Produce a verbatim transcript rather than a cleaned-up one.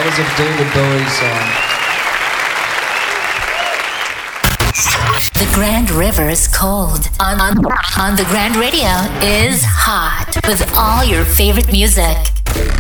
That is a David Bowie song. The Grand River is cold. On, on, on the Grand Radio is hot with all your favorite music.